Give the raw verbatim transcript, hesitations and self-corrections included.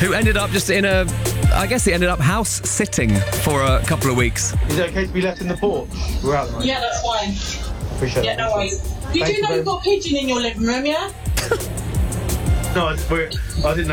who ended up just in a, I guess he ended up house sitting for a couple of weeks. Is it okay to be left in the porch? We're out there. Yeah, that's fine. Appreciate Yeah, it. no worries. You Thank do you know very you've got a pigeon in your living room, yeah? No, I, we're, I didn't know.